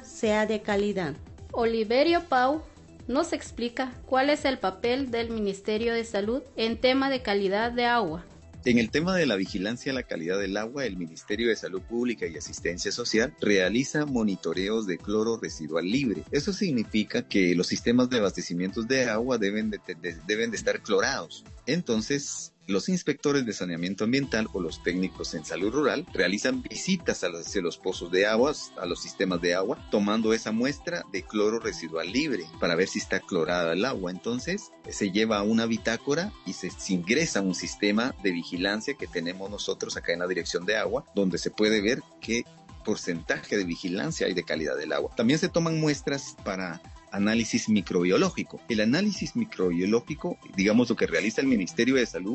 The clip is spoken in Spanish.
sea de calidad. Oliverio Pau nos explica cuál es el papel del Ministerio de Salud en tema de calidad de agua. En el tema de la vigilancia de la calidad del agua, el Ministerio de Salud Pública y Asistencia Social realiza monitoreos de cloro residual libre. Eso significa que los sistemas de abastecimiento de agua deben de estar clorados. Entonces, los inspectores de saneamiento ambiental o los técnicos en salud rural realizan visitas hacia los pozos de agua, a los sistemas de agua, tomando esa muestra de cloro residual libre para ver si está clorada el agua. Entonces, se lleva a una bitácora y se ingresa a un sistema de vigilancia que tenemos nosotros acá en la Dirección de Agua, donde se puede ver qué porcentaje de vigilancia hay de calidad del agua. También se toman muestras para análisis microbiológico. El análisis microbiológico, digamos lo que realiza el Ministerio de Salud,